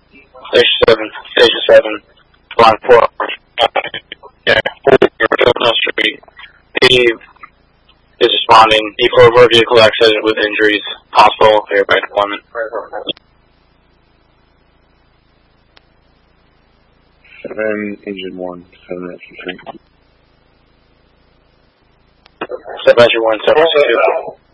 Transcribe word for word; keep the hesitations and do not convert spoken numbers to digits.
Station seven, Station seven, line four. Yeah, Chestnut Street. Dave is responding. E four motor vehicle accident with injuries. Hospital, airback deployment. Seven, engine one, seven, engine three. Seven, engine one, seven, two.